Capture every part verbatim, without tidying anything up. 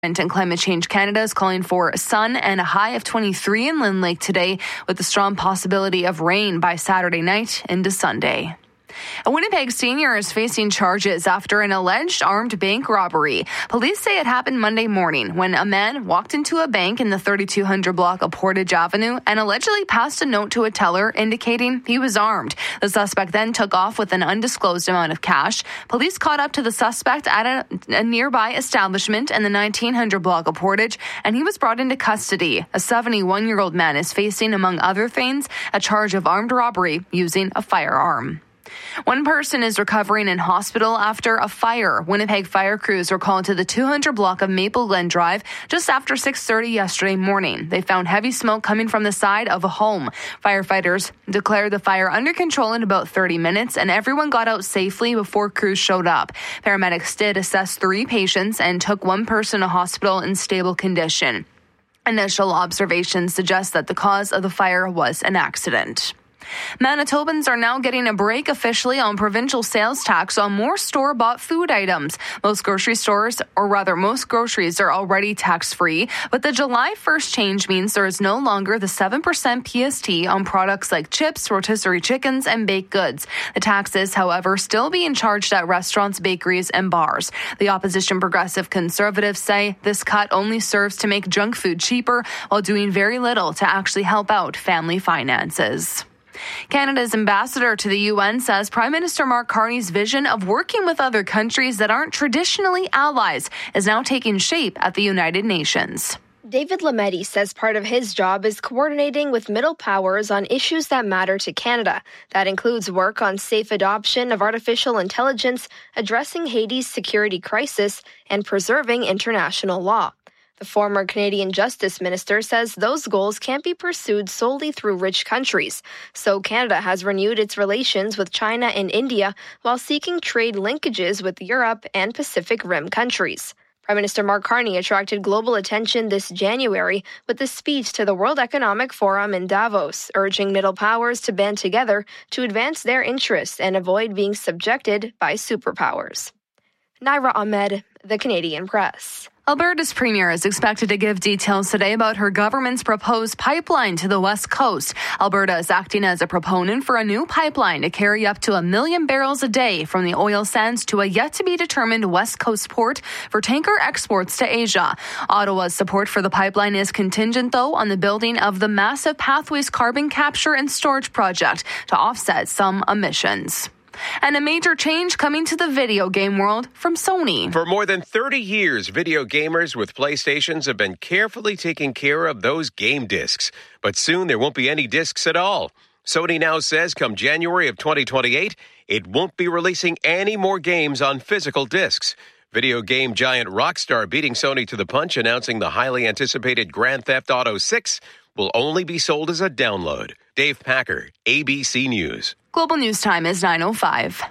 And Climate Change Canada is calling for sun and a high of twenty-three in Lynn Lake today, with a strong possibility of rain by Saturday night into Sunday. A Winnipeg senior is facing charges after an alleged armed bank robbery. Police say it happened Monday morning when a man walked into a bank in the thirty-two hundred block of Portage Avenue and allegedly passed a note to a teller indicating he was armed. The suspect then took off with an undisclosed amount of cash. Police caught up to the suspect at a, a nearby establishment in the nineteen hundred block of Portage, and he was brought into custody. A seventy-one-year-old man is facing, among other things, a charge of armed robbery using a firearm. One person is recovering in hospital after a fire. Winnipeg fire crews were called to the two hundred block of Maple Glen Drive just after six thirty yesterday morning. They found heavy smoke coming from the side of a home. Firefighters declared the fire under control in about thirty minutes, and everyone got out safely before crews showed up. Paramedics did assess three patients and took one person to hospital in stable condition. Initial observations suggest that the cause of the fire was an accident. Manitobans are now getting a break officially on provincial sales tax on more store-bought food items. Most grocery stores, or rather most groceries, are already tax-free, but the July first change means there is no longer the seven percent P S T on products like chips, rotisserie chickens, and baked goods. The tax is, however, still being charged at restaurants, bakeries, and bars. The opposition Progressive Conservatives say this cut only serves to make junk food cheaper while doing very little to actually help out family finances. Canada's ambassador to the U N says Prime Minister Mark Carney's vision of working with other countries that aren't traditionally allies is now taking shape at the United Nations. David Lametti says part of his job is coordinating with middle powers on issues that matter to Canada. That includes work on safe adoption of artificial intelligence, addressing Haiti's security crisis, and preserving international law. The former Canadian Justice Minister says those goals can't be pursued solely through rich countries. So Canada has renewed its relations with China and India while seeking trade linkages with Europe and Pacific Rim countries. Prime Minister Mark Carney attracted global attention this January with a speech to the World Economic Forum in Davos, urging middle powers to band together to advance their interests and avoid being subjected by superpowers. Naira Ahmed, The Canadian Press. Alberta's premier is expected to give details today about her government's proposed pipeline to the West Coast. Alberta is acting as a proponent for a new pipeline to carry up to a million barrels a day from the oil sands to a yet-to-be-determined West Coast port for tanker exports to Asia. Ottawa's support for the pipeline is contingent, though, on the building of the massive Pathways carbon capture and storage project to offset some emissions. And a major change coming to the video game world from Sony. For more than thirty years, video gamers with PlayStations have been carefully taking care of those game discs. But soon there won't be any discs at all. Sony now says come January of twenty twenty-eight, it won't be releasing any more games on physical discs. Video game giant Rockstar beating Sony to the punch, announcing the highly anticipated Grand Theft Auto six will only be sold as a download. Dave Packer, A B C News. Global News Time is nine oh five.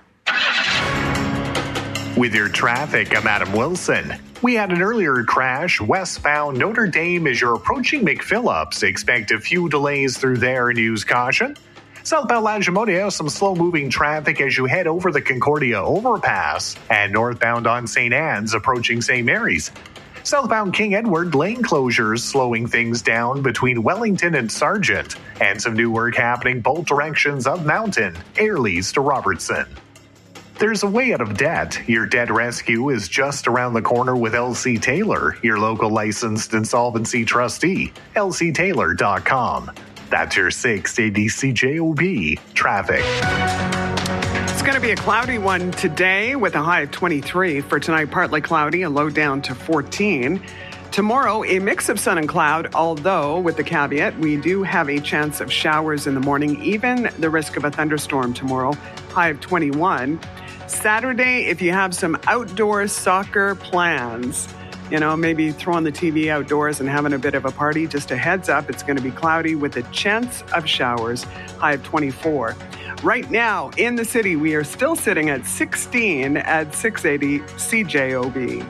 With your traffic, I'm Adam Wilson. We had an earlier crash westbound Notre Dame as you're approaching McPhillips. Expect a few delays through there and use caution. Southbound Lagimodia, some slow-moving traffic as you head over the Concordia overpass. And northbound on Saint Anne's approaching Saint Mary's. Southbound King Edward lane closures slowing things down between Wellington and Sargent. And some new work happening both directions of Mountain, Airlies to Robertson. There's a way out of debt. Your debt rescue is just around the corner with L C Taylor, your local licensed insolvency trustee. L C Taylor dot com. That's your six A D C J O B traffic. It's going to be a cloudy one today with a high of twenty-three. For tonight, partly cloudy, a low down to fourteen. Tomorrow, a mix of sun and cloud, although with the caveat, we do have a chance of showers in the morning, even the risk of a thunderstorm tomorrow, high of twenty-one. Saturday, if you have some outdoor soccer plans, you know, maybe throwing the T V outdoors and having a bit of a party, just a heads up, it's going to be cloudy with a chance of showers, high of twenty-four. Right now, in the city, we are still sitting at sixteen at six eighty C J O B.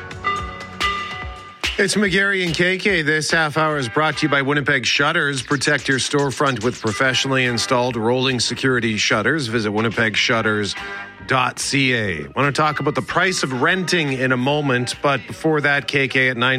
It's McGarry and K K. This half hour is brought to you by Winnipeg Shutters. Protect your storefront with professionally installed rolling security shutters. Visit winnipeg shutters dot c a. Want to talk about the price of renting in a moment, but before that, K K at nine